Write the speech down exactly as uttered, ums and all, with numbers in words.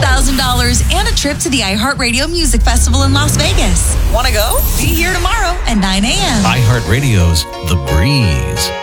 thousand dollars and a trip to the iHeartRadio Music Festival in Las Vegas. Want to go? Be here tomorrow at nine a.m. iHeartRadio's The Breeze.